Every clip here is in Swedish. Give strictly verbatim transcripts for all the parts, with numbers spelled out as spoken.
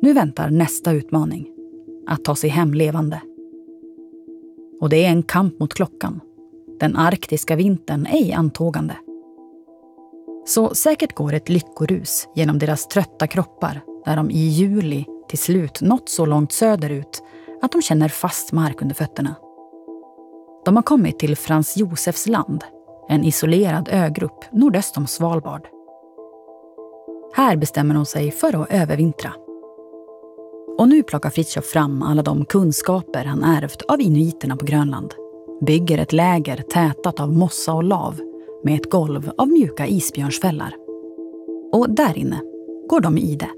Nu väntar nästa utmaning. Att ta sig hem levande. Och det är en kamp mot klockan. Den arktiska vintern är i antågande. Så säkert går ett lyckorus genom deras trötta kroppar när de i juli till slut nått så långt söderut att de känner fast mark under fötterna. De har kommit till Frans Josefs land, en isolerad ögrupp nordöst om Svalbard. Här bestämmer de sig för att övervintra. Och nu plockar Fritiof fram alla de kunskaper han ärvt av inuiterna på Grönland. Bygger ett läger tätat av mossa och lav med ett golv av mjuka isbjörnsfällar. Och där inne går de i det.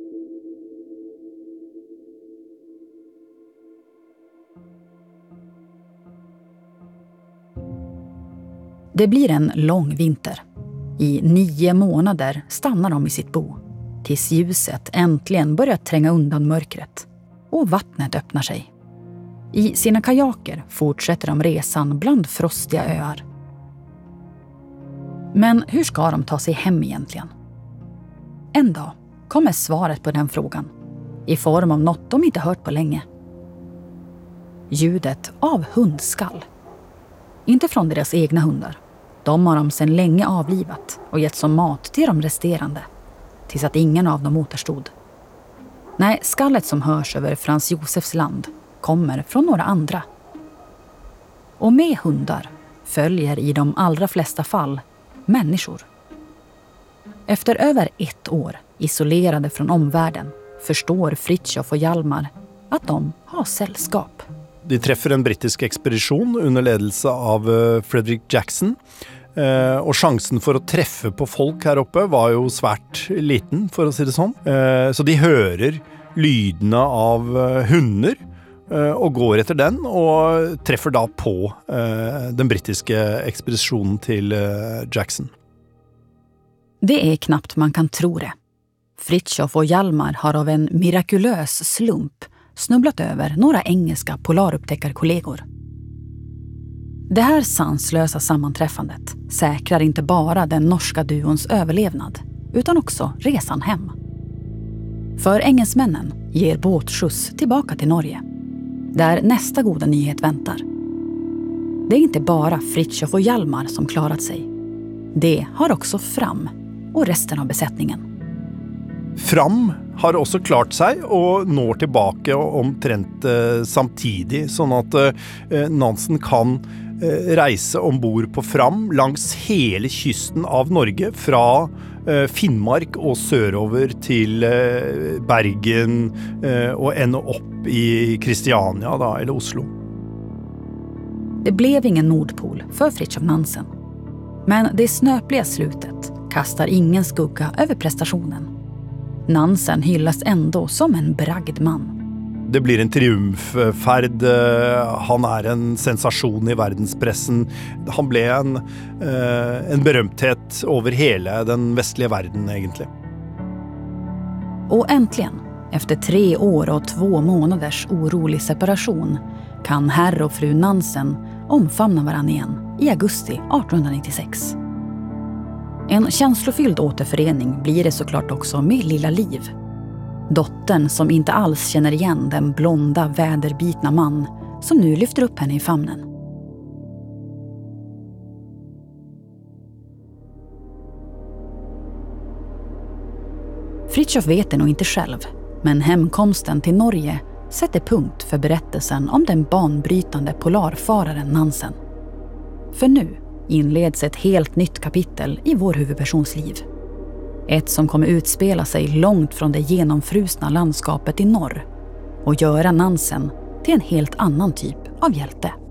Det blir en lång vinter. I nio månader stannar de i sitt bo. Tills ljuset äntligen börjar tränga undan mörkret. Och vattnet öppnar sig. I sina kajaker fortsätter de resan bland frostiga öar. Men hur ska de ta sig hem egentligen? En dag kommer svaret på den frågan. I form av något de inte hört på länge. Ljudet av hundskall. Inte från deras egna hundar. De har de sedan länge avlivat och gett som mat till de resterande. Tills att ingen av dem återstod. Nej, skallet som hörs över Frans Josefs land kommer från några andra. Och med hundar följer i de allra flesta fall människor. Efter över ett år isolerade från omvärlden förstår Fritiof och Hjalmar att de har sällskap. De träffar en brittisk expedition under ledelse av Frederick Jackson. Og sjansen for å treffe på folk her oppe var jo svært liten, for å si det sånn. Så de hører lydene av hunder og går etter den, og treffer da på den brittiske ekspedisjonen til Jackson. Det är knappt man kan tro det. Fritiof och Hjalmar har av en mirakulös slump snubblat över några engelska polarupptäckarkollegor. Det här sanslösa sammanträffandet säkrar inte bara den norska duons överlevnad utan också resan hem. För engelsmännen ger båtskjuts tillbaka till Norge, där nästa goda nyhet väntar. Det är inte bara Fritiof och Hjalmar som klarat sig. Det har också Fram och resten av besättningen. Fram har også klart seg og når tilbake omtrent eh, samtidig, sånn at eh, Nansen kan eh, reise ombord på Fram langs hele kysten av Norge, fra eh, Finnmark og sørover til eh, Bergen eh, og ende opp i Kristiania da, eller Oslo. Det blev ingen Nordpol för Fritiof Nansen. Men det snöpliga slutet kastar ingen skugga över prestationen. Nansen hyllas ändå som en bragd man. Det blir en triumffärd. Han är en sensation i världspressen. Han blev en, en berömthet över hela den västliga världen egentligen. Och äntligen, efter tre år och två månaders orolig separation, kan herr och fru Nansen omfamna varann igen i augusti artonhundranittiosex. En känslofylld återförening blir det såklart också med lilla Liv. Dottern som inte alls känner igen den blonda, väderbitna man som nu lyfter upp henne i famnen. Fritiof vet det nog inte själv, men hemkomsten till Norge sätter punkt för berättelsen om den banbrytande polarfararen Nansen. För nu inleds ett helt nytt kapitel i vår huvudpersons liv. Ett som kommer utspela sig långt från det genomfrusna landskapet i norr och göra Nansen till en helt annan typ av hjälte.